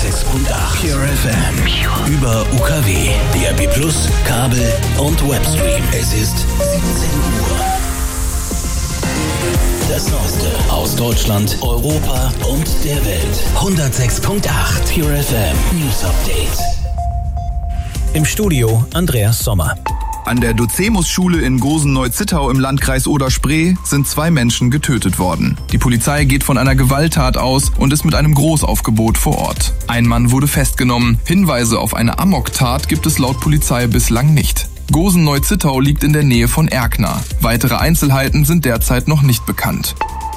Pure FM. Über UKW, DAB+, Kabel und Webstream. Es ist 17 Uhr. Das Neueste aus Deutschland, Europa und der Welt. 106.8 Pure FM News Update. Im Studio Andreas Sommer. An der Docemus-Schule in Gosen-Neu-Zittau im Landkreis Oder-Spree sind 2 Menschen getötet worden. Die Polizei geht von einer Gewalttat aus und ist mit einem Großaufgebot vor Ort. Ein Mann wurde festgenommen. Hinweise auf eine Amoktat gibt es laut Polizei bislang nicht. Gosen-Neu-Zittau liegt in der Nähe von Erkner. Weitere Einzelheiten sind derzeit noch nicht bekannt.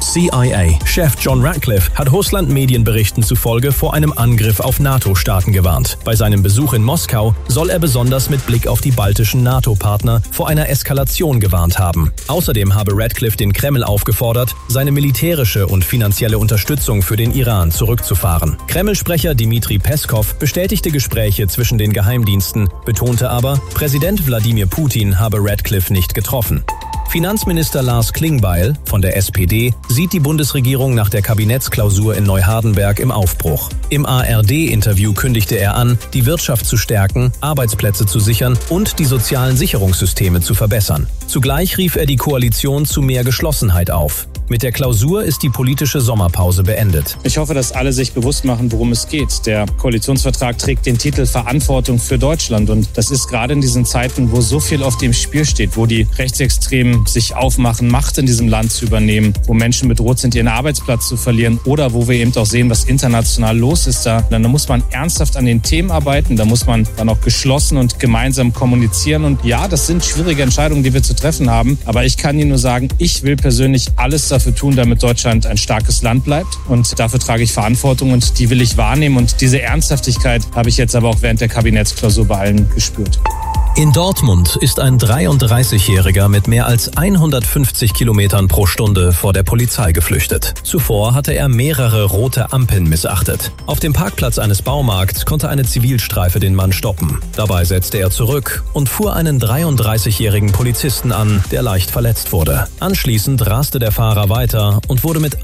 CIA-Chef John Ratcliffe hat Russland-Medienberichten zufolge vor einem Angriff auf NATO-Staaten gewarnt. Bei seinem Besuch in Moskau soll er besonders mit Blick auf die baltischen NATO-Partner vor einer Eskalation gewarnt haben. Außerdem habe Ratcliffe den Kreml aufgefordert, seine militärische und finanzielle Unterstützung für den Iran zurückzufahren. Kreml-Sprecher Dmitri Peskov bestätigte Gespräche zwischen den Geheimdiensten, betonte aber, Präsident Wladimir Putin habe Ratcliffe nicht getroffen. Finanzminister Lars Klingbeil von der SPD sieht die Bundesregierung nach der Kabinettsklausur in Neuhardenberg im Aufbruch. Im ARD-Interview kündigte er an, die Wirtschaft zu stärken, Arbeitsplätze zu sichern und die sozialen Sicherungssysteme zu verbessern. Zugleich rief er die Koalition zu mehr Geschlossenheit auf. Mit der Klausur ist die politische Sommerpause beendet. Ich hoffe, dass alle sich bewusst machen, worum es geht. Der Koalitionsvertrag trägt den Titel Verantwortung für Deutschland. Und das ist gerade in diesen Zeiten, wo so viel auf dem Spiel steht, wo die Rechtsextremen sich aufmachen, Macht in diesem Land zu übernehmen, wo Menschen bedroht sind, ihren Arbeitsplatz zu verlieren oder wo wir eben auch sehen, was international los ist. Da muss man ernsthaft an den Themen arbeiten, da muss man dann auch geschlossen und gemeinsam kommunizieren. Und ja, das sind schwierige Entscheidungen, die wir zu treffen haben. Aber ich kann Ihnen nur sagen, ich will persönlich alles dafür tun, damit Deutschland ein starkes Land bleibt. Und dafür trage ich Verantwortung und die will ich wahrnehmen. Und diese Ernsthaftigkeit habe ich jetzt aber auch während der Kabinettsklausur bei allen gespürt. In Dortmund ist ein 33-Jähriger mit mehr als 150 Kilometern pro Stunde vor der Polizei geflüchtet. Zuvor hatte er mehrere rote Ampeln missachtet. Auf dem Parkplatz eines Baumarkts konnte eine Zivilstreife den Mann stoppen. Dabei setzte er zurück und fuhr einen 33-jährigen Polizisten an, der leicht verletzt wurde. Anschließend raste der Fahrer weiter und wurde mit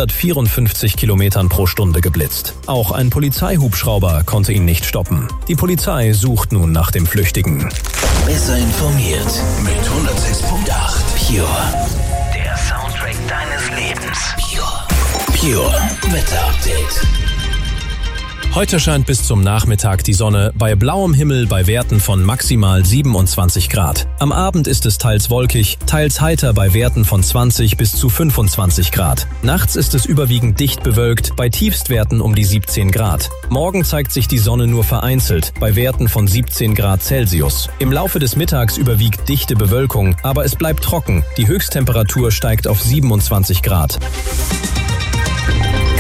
154 Kilometern pro Stunde geblitzt. Auch ein Polizeihubschrauber konnte ihn nicht stoppen. Die Polizei sucht nun nach dem Flüchtigen. Besser informiert mit 106.8 Pure. Der Soundtrack deines Lebens. Pure Wetter-Update. Heute scheint bis zum Nachmittag die Sonne bei blauem Himmel bei Werten von maximal 27 Grad. Am Abend ist es teils wolkig, teils heiter bei Werten von 20 bis zu 25 Grad. Nachts ist es überwiegend dicht bewölkt, bei Tiefstwerten um die 17 Grad. Morgen zeigt sich die Sonne nur vereinzelt, bei Werten von 17 Grad Celsius. Im Laufe des Mittags überwiegt dichte Bewölkung, aber es bleibt trocken. Die Höchsttemperatur steigt auf 27 Grad.